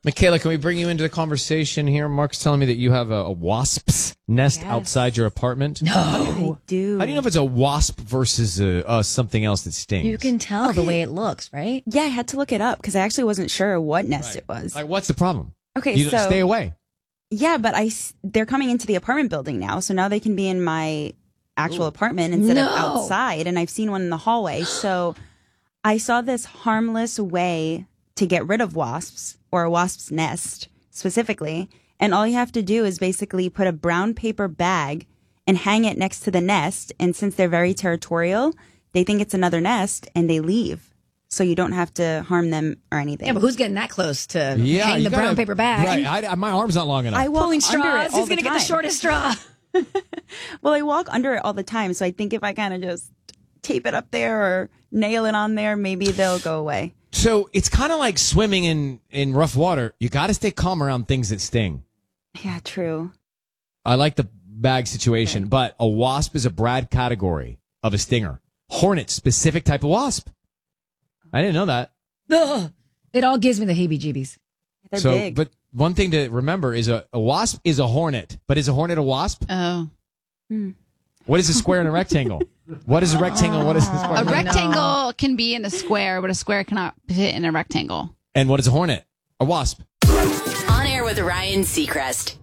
Michaela, can we bring you into the conversation here? Mark's telling me that you have a wasp's nest outside your apartment. No. I do. How do you know if it's a wasp versus something else that stings? You can tell the way it looks, right? Yeah, I had to look it up because I actually wasn't sure what nest it was. Like, what's the problem? Okay, you so stay away. Yeah, but they're coming into the apartment building now, so now they can be in my actual apartment instead of outside, and I've seen one in the hallway. So I saw this harmless way to get rid of wasps, or a wasp's nest specifically, and all you have to do is basically put a brown paper bag and hang it next to the nest, and since they're very territorial, they think it's another nest, and they leave. So you don't have to harm them or anything. Yeah, but who's getting that close to hang the brown paper bag? Right, my arm's not long enough. I walk Pulling under it straws. all Who's the going to get the time. shortest straw? Well, I walk under it all the time, so I think if I kind of just tape it up there or nail it on there, maybe they'll go away. So it's kind of like swimming in rough water. You got to stay calm around things that sting. Yeah, true. I like the bag situation, but a wasp is a broad category of a stinger. Hornet, specific type of wasp. I didn't know that. Ugh. It all gives me the heebie-jeebies. They're big. But one thing to remember is a wasp is a hornet, but is a hornet a wasp? Oh. What is a square and a rectangle? What is a rectangle? What is a square? A rectangle can be in a square, but a square cannot fit in a rectangle. And what is a hornet? A wasp. On air with Ryan Seacrest.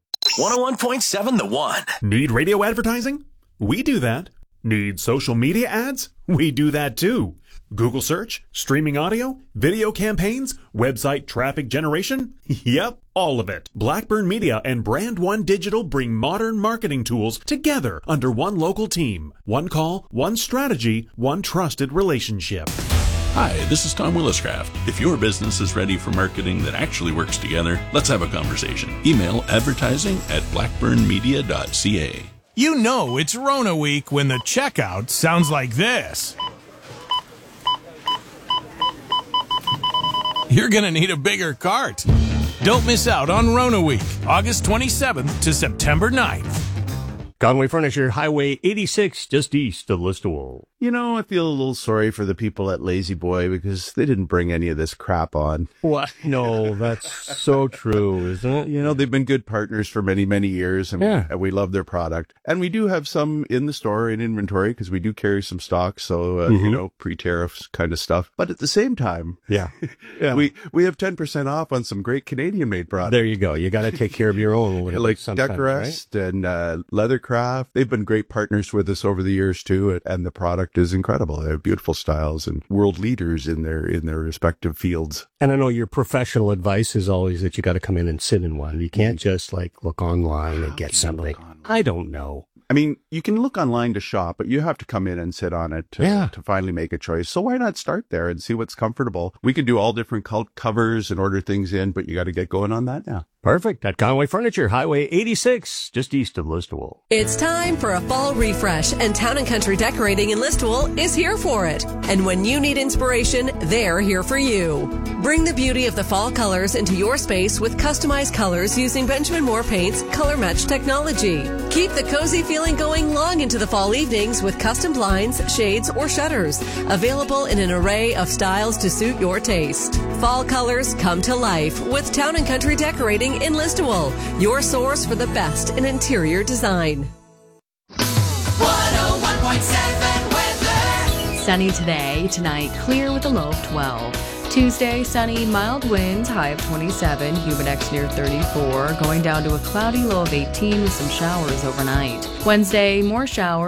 101.7 The One. Need radio advertising? We do that. Need social media ads? We do that too. Google search, streaming audio, video campaigns, website traffic generation? Yep, all of it. Blackburn Media and Brand One Digital bring modern marketing tools together under one local team. One call, one strategy, one trusted relationship. Hi, this is Tom Williscraft. If your business is ready for marketing that actually works together, let's have a conversation. Email advertising@blackburnmedia.ca. You know it's Rona week when the checkout sounds like this. You're going to need a bigger cart. Don't miss out on Rona Week, August 27th to September 9th. Conway Furniture, Highway 86, just east of Listowel. You know, I feel a little sorry for the people at Lazy Boy because they didn't bring any of this crap on. What? No, that's so true, isn't it? You know, they've been good partners for many, many years, and we love their product. And we do have some in the store in inventory because we do carry some stock, so, you know, pre-tariffs kind of stuff. But at the same time, we have 10% off on some great Canadian-made products. There you go. You got to take care of your own. Like Decorest and Leathercraft. They've been great partners with us over the years, too, and the product is incredible. They have beautiful styles and world leaders in their respective fields. And I know your professional advice is always that you got to come in and sit in one. You can't just like look online and get something. I don't know. I mean, you can look online to shop, but you have to come in and sit on it to finally make a choice. So why not start there and see what's comfortable? We can do all different covers and order things in, but you got to get going on that now. Perfect. At Conway Furniture, Highway 86, just east of Listowel. It's time for a fall refresh, and Town & Country Decorating in Listowel is here for it. And when you need inspiration, they're here for you. Bring the beauty of the fall colors into your space with customized colors using Benjamin Moore Paint's Color Match technology. Keep the cozy feeling going long into the fall evenings with custom blinds, shades, or shutters. Available in an array of styles to suit your taste. Fall colors come to life with Town & Country Decorating in Listowel, your source for the best in interior design. 101.7 weather. Sunny today, tonight clear with a low of 12. Tuesday, sunny, mild winds, high of 27, Humidex near 34, going down to a cloudy low of 18 with some showers overnight. Wednesday, more showers.